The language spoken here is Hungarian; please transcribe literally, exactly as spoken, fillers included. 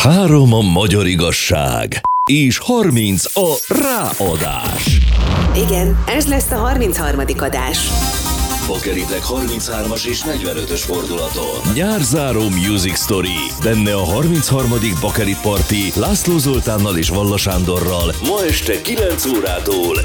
Három a magyar igazság, és harminc a ráadás. Igen, ez lesz a harmincharmadik adás. Bakeritek harminchármas és negyvenötös fordulaton. Nyárzáró Music Story. Benne a harmincharmadik Bakerit Party László Zoltánnal és Valla Sándorral ma este kilenc órától